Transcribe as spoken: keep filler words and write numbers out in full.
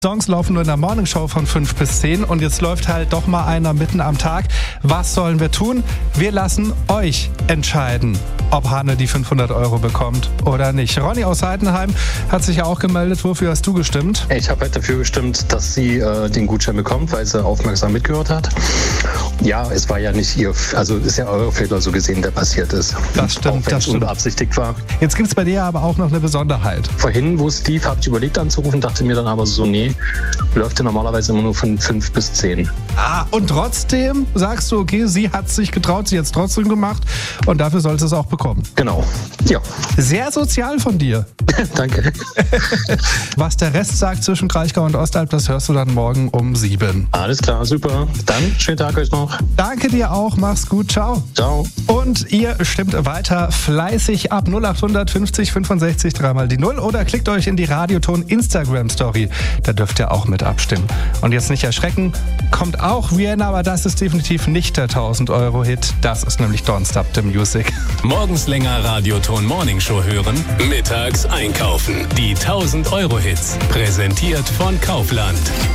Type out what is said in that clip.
Songs laufen nur in der Morningshow von fünf bis zehn und jetzt läuft halt doch mal einer mitten am Tag. Was sollen wir tun? Wir lassen euch entscheiden, ob Hanne die fünfhundert Euro bekommt oder nicht. Ronny aus Heidenheim hat sich ja auch gemeldet. Wofür hast du gestimmt? Ich habe halt dafür gestimmt, dass sie äh, den Gutschein bekommt, weil sie aufmerksam mitgehört hat. Ja, es war ja nicht ihr, also ist ja euer Fehler so gesehen, der passiert ist. Das stimmt, auch wenn das es stimmt. unbeabsichtigt war. Jetzt gibt es bei dir aber auch noch eine Besonderheit. Vorhin, wo es lief, habe ich überlegt anzurufen, dachte mir dann aber so, nee, läuft ja normalerweise immer nur von fünf bis zehn. Ah, und trotzdem sagst du, okay, sie hat sich getraut, sie hat es trotzdem gemacht und dafür sollst du es auch bekommen. Genau, ja. Sehr sozial von dir. Danke. Was der Rest sagt zwischen Kraichgau und Ostalb, das hörst du dann morgen um sieben. Alles klar, super. Dann schönen Tag euch noch. Danke dir auch, mach's gut, ciao. Ciao. Und ihr stimmt weiter fleißig ab null achthundert fünfzig fünfundsechzig dreimal die Null oder klickt euch in die Radioton Instagram Story. Da dürft ihr auch mit abstimmen. Und jetzt nicht erschrecken, kommt auch Vienna, aber das ist definitiv nicht der tausend Euro Hit. Das ist nämlich Don't Stop the Music. Morgens länger Radioton Morningshow hören, mittags einkaufen. Die tausend Euro Hits, präsentiert von Kaufland.